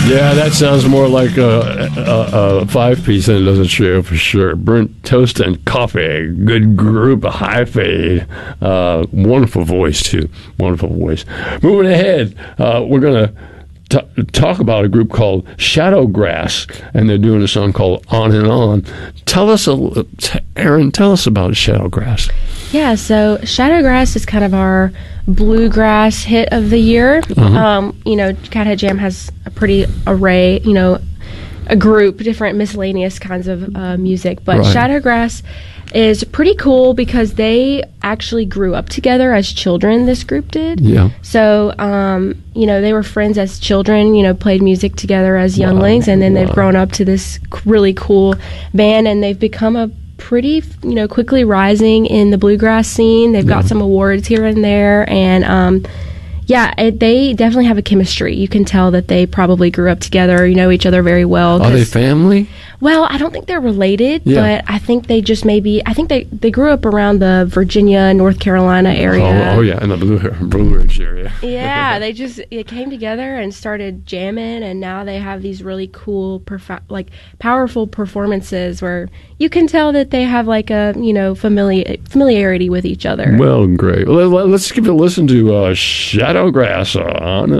Yeah, that sounds more like a five-piece than it does a trio for sure. Burnt toast and coffee. Good group, a high fade. Wonderful voice, too. Wonderful voice. Moving ahead, we're going to talk about a group called Shadowgrass, and they're doing a song called On and On. Tell us, Erin, tell us about Shadowgrass. Yeah, so Shadowgrass is kind of our bluegrass hit of the year. Cathead Jam has a pretty array, a group, different miscellaneous kinds of music. But right. Shadowgrass is pretty cool because they actually grew up together as children, this group did. Yeah. So, they were friends as children, played music together as younglings, and then they've grown up to this really cool band, and they've become a pretty, quickly rising in the bluegrass scene. They've got some awards here and there, and they definitely have a chemistry. You can tell that they probably grew up together, know each other very well. Are they family? Well, I don't think they're related, but I think they just they grew up around the Virginia, North Carolina area. Oh yeah, in the Blue Ridge area. Yeah, they came together and started jamming, and now they have these really cool, powerful performances where you can tell that they have like a, familiarity with each other. Well, great. Well, let's give it a listen to Shadowgrass on